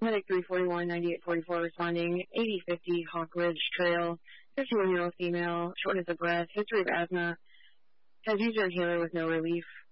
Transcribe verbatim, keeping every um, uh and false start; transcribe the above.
Medic three forty-one, ninety-eight forty-four responding, eighty fifty Hawk Ridge Trail, fifty-one-year-old female, shortness of breath, history of asthma, has used her inhaler with no relief.